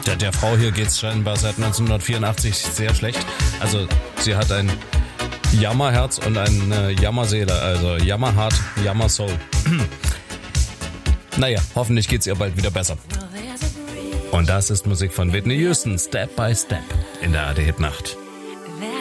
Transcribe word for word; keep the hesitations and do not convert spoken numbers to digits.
Der, der Frau hier geht's scheinbar seit neunzehnhundertvierundachtzig sehr schlecht. Also sie hat ein Jammerherz und eine Jammerseele, also Jammerheart, Jammersoul. Naja, hoffentlich geht's ihr bald wieder besser. Und das ist Musik von Whitney Houston, Step by Step, in der A R D Hitnacht.